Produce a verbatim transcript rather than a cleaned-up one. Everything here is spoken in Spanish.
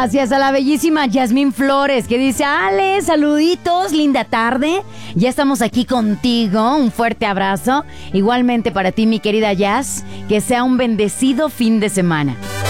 Gracias a la bellísima Yasmín Flores, que dice: Ale, saluditos, linda tarde. Ya estamos aquí contigo. Un fuerte abrazo. Igualmente para ti, mi querida Jazz. Que sea un bendecido fin de semana.